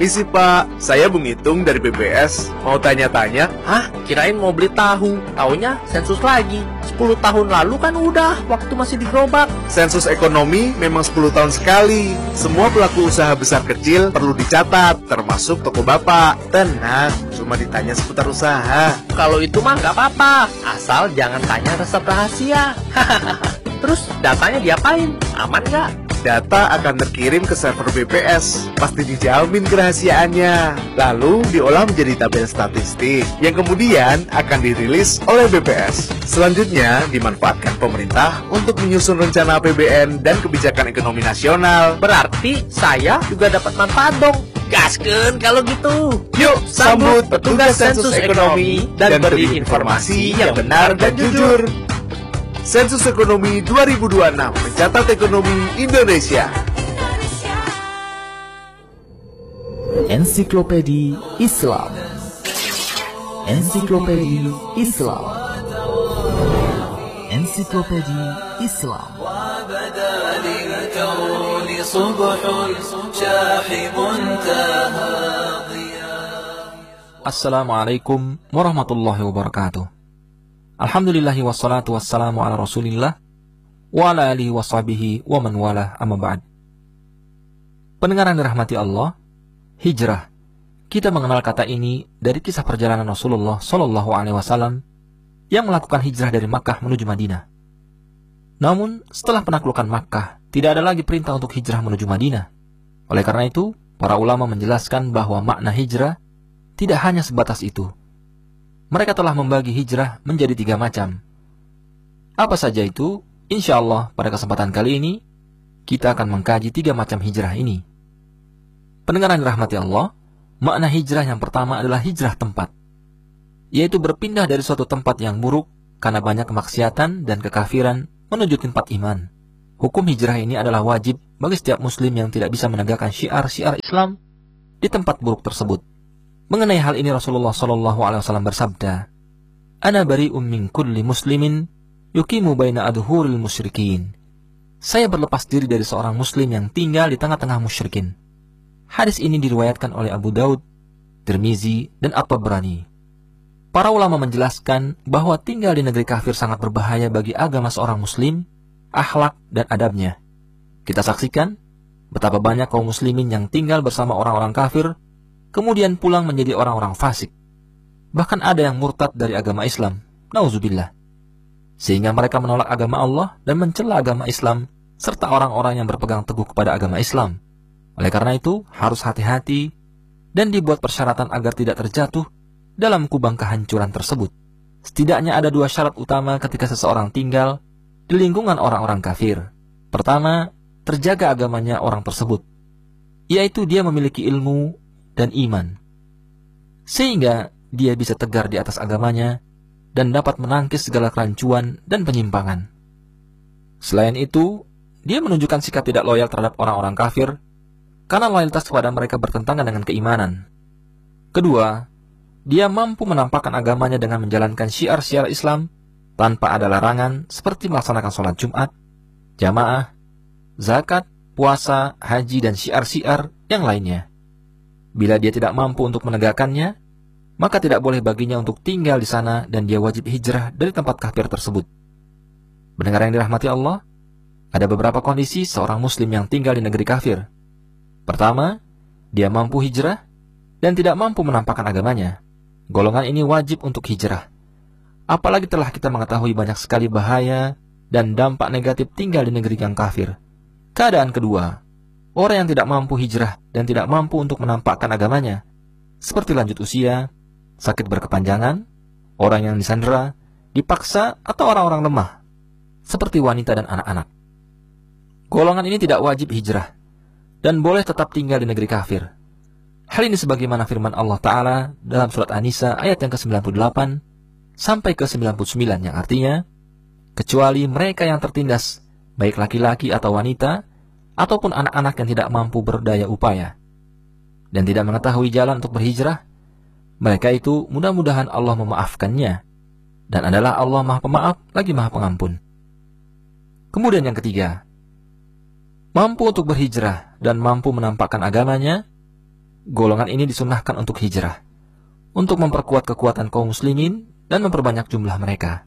Misi Pak, saya Bung Itung dari BPS. Mau tanya-tanya? Hah? Kirain mau beli tahu. Taunya sensus lagi. 10 tahun lalu kan udah, waktu masih di gerobak. Sensus ekonomi memang 10 tahun sekali. Semua pelaku usaha besar kecil perlu dicatat, termasuk toko Bapak. Tenang, cuma ditanya seputar usaha. Kalau itu mah nggak apa-apa, asal jangan tanya resep rahasia. Terus datanya diapain? Aman nggak? Data akan terkirim ke server BPS, pasti dijamin kerahasiaannya. Lalu diolah menjadi tabel statistik, yang kemudian akan dirilis oleh BPS. Selanjutnya dimanfaatkan pemerintah untuk menyusun rencana APBN dan kebijakan ekonomi nasional. Berarti saya juga dapat manfaat dong. Gaskeun kalau gitu. Yuk sambut petugas sensus ekonomi dan beri informasi yang benar dan jujur. Sensus Ekonomi 2026 mencatat ekonomi Indonesia. Ensiklopedia Islam. Ensiklopedia Islam. Ensiklopedia Islam. Assalamualaikum warahmatullahi wabarakatuh. Alhamdulillahi wassalatu wassalamu ala rasulillah wa ala alihi wa sahbihi wa man walah amma ba'd. Pendengar yang dirahmati Allah, hijrah. Kita mengenal kata ini dari kisah perjalanan Rasulullah Shallallahu Alaihi Wasallam yang melakukan hijrah dari Makkah menuju Madinah. Namun setelah penaklukan Makkah, tidak ada lagi perintah untuk hijrah menuju Madinah. Oleh karena itu, para ulama menjelaskan bahwa makna hijrah tidak hanya sebatas itu. Mereka telah membagi hijrah menjadi 3 macam. Apa saja itu? Insya Allah pada kesempatan kali ini, kita akan mengkaji 3 macam hijrah ini. Pendengar yang dirahmati Allah, makna hijrah yang pertama adalah hijrah tempat, yaitu berpindah dari suatu tempat yang buruk karena banyak kemaksiatan dan kekafiran menuju tempat iman. Hukum hijrah ini adalah wajib bagi setiap muslim yang tidak bisa menegakkan syiar-syiar Islam di tempat buruk tersebut. Mengenai hal ini Rasulullah SAW bersabda, "Ana bari'um min kulli muslimin yuqimu baina adhuril musyrikin." Saya berlepas diri dari seorang muslim yang tinggal di tengah-tengah musyrikin. Hadis ini diriwayatkan oleh Abu Daud, Tirmizi, dan At-Tabrani. Para ulama menjelaskan bahwa tinggal di negeri kafir sangat berbahaya bagi agama seorang muslim, akhlak, dan adabnya. Kita saksikan betapa banyak kaum muslimin yang tinggal bersama orang-orang kafir kemudian pulang menjadi orang-orang fasik. Bahkan ada yang murtad dari agama Islam, nauzubillah. Sehingga mereka menolak agama Allah dan mencela agama Islam, serta orang-orang yang berpegang teguh kepada agama Islam. Oleh karena itu, harus hati-hati dan dibuat persyaratan agar tidak terjatuh dalam kubang kehancuran tersebut. Setidaknya ada 2 syarat utama ketika seseorang tinggal di lingkungan orang-orang kafir. Pertama, terjaga agamanya orang tersebut, yaitu dia memiliki ilmu dan iman, sehingga dia bisa tegar di atas agamanya dan dapat menangkis segala kerancuan dan penyimpangan. Selain itu, dia menunjukkan sikap tidak loyal terhadap orang-orang kafir karena loyalitas kepada mereka bertentangan dengan keimanan. Kedua, dia mampu menampakkan agamanya dengan menjalankan syiar-syiar Islam tanpa ada larangan seperti melaksanakan sholat Jumat, jamaah, zakat, puasa, haji, dan syiar-syiar yang lainnya. Bila dia tidak mampu untuk menegakkannya, maka tidak boleh baginya untuk tinggal di sana dan dia wajib hijrah dari tempat kafir tersebut. Pendengar yang dirahmati Allah, ada beberapa kondisi seorang muslim yang tinggal di negeri kafir. Pertama, dia mampu hijrah dan tidak mampu menampakkan agamanya. Golongan ini wajib untuk hijrah. Apalagi telah kita mengetahui banyak sekali bahaya dan dampak negatif tinggal di negeri yang kafir. Keadaan kedua, orang yang tidak mampu hijrah dan tidak mampu untuk menampakkan agamanya, seperti lanjut usia, sakit berkepanjangan, orang yang disandera, dipaksa, atau orang-orang lemah, seperti wanita dan anak-anak. Golongan ini tidak wajib hijrah dan boleh tetap tinggal di negeri kafir. Hal ini sebagaimana firman Allah Ta'ala dalam surat An-Nisa ayat yang ke-98 sampai ke-99 yang artinya, kecuali mereka yang tertindas, baik laki-laki atau wanita, ataupun anak-anak yang tidak mampu berdaya upaya dan tidak mengetahui jalan untuk berhijrah, mereka itu mudah-mudahan Allah memaafkannya, dan adalah Allah Maha Pemaaf lagi Maha Pengampun. Kemudian yang ketiga, mampu untuk berhijrah dan mampu menampakkan agamanya golongan ini disunnahkan untuk hijrah, untuk memperkuat kekuatan kaum muslimin dan memperbanyak jumlah mereka.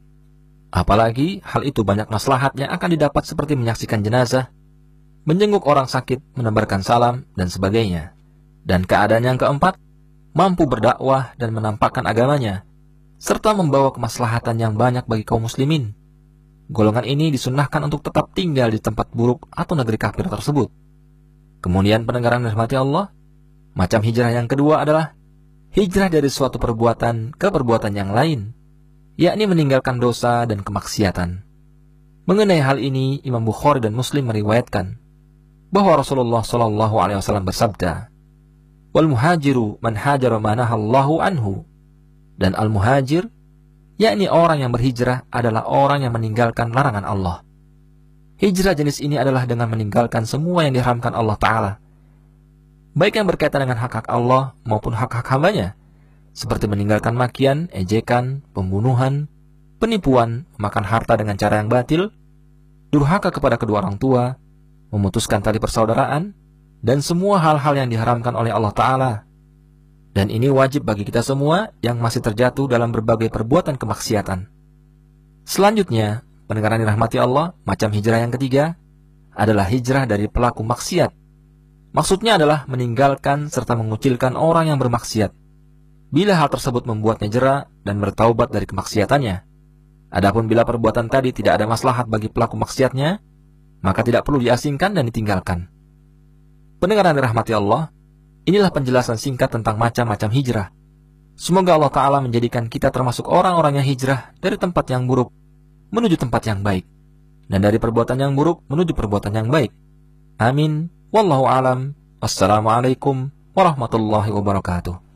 Apalagi hal itu banyak maslahat yang akan didapat seperti menyaksikan jenazah, menjenguk orang sakit, menebarkan salam, dan sebagainya. Dan keadaan yang keempat, mampu berdakwah dan menampakkan agamanya, serta membawa kemaslahatan yang banyak bagi kaum muslimin. Golongan ini disunnahkan untuk tetap tinggal di tempat buruk atau negeri kafir tersebut. Kemudian pendengaran dirahmati Allah, macam hijrah yang kedua adalah hijrah dari suatu perbuatan ke perbuatan yang lain, yakni meninggalkan dosa dan kemaksiatan. Mengenai hal ini, Imam Bukhari dan Muslim meriwayatkan bahwa Rasulullah SAW bersabda, "Wal muhajiru man hajara ma nahallahu anhu." Dan al-muhajir, yakni orang yang berhijrah, adalah orang yang meninggalkan larangan Allah. Hijrah jenis ini adalah dengan meninggalkan semua yang diharamkan Allah Ta'ala, baik yang berkaitan dengan hak-hak Allah maupun hak-hak hambanya, seperti meninggalkan makian, ejekan, pembunuhan, penipuan, memakan harta dengan cara yang batil, durhaka kepada kedua orang tua, memutuskan tali persaudaraan, dan semua hal-hal yang diharamkan oleh Allah Ta'ala. Dan ini wajib bagi kita semua yang masih terjatuh dalam berbagai perbuatan kemaksiatan. Selanjutnya, pendengaran dirahmati Allah, macam hijrah yang ketiga adalah hijrah dari pelaku maksiat. Maksudnya adalah meninggalkan serta mengucilkan orang yang bermaksiat, bila hal tersebut membuatnya jera dan bertaubat dari kemaksiatannya. Adapun bila perbuatan tadi tidak ada maslahat bagi pelaku maksiatnya, maka tidak perlu diasingkan dan ditinggalkan. Pendengaran dirahmati Allah, inilah penjelasan singkat tentang macam-macam hijrah. Semoga Allah Ta'ala menjadikan kita termasuk orang-orang yang hijrah dari tempat yang buruk menuju tempat yang baik, dan dari perbuatan yang buruk menuju perbuatan yang baik. Amin. Wallahu alam. Wassalamualaikum warahmatullahi wabarakatuh.